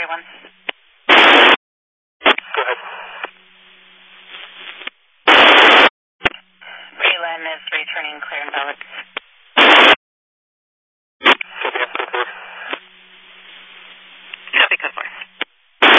31. Go ahead. Raylan is returning clear and valid.